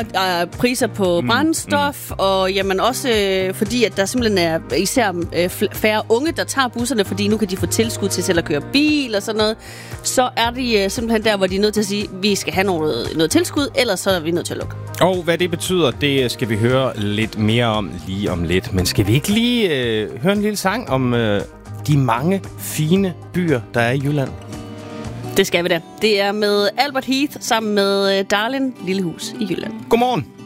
højere priser på brændstof, og jamen også fordi, at der simpelthen er især færre unge, der tager busserne, fordi nu kan de få tilskud til selv at køre bil og sådan noget. Så er de simpelthen der, hvor de er nødt til at sige, at vi skal have noget tilskud, ellers så er vi nødt til at lukke. Og hvad det betyder, det skal vi høre lidt mere om lige om lidt. Men skal vi ikke lige høre en lille sang om de mange fine byer, der er i Jylland? Det skal vi da. Det er med Albert Heath sammen med Darlin Lillehus i Jylland. Godmorgen.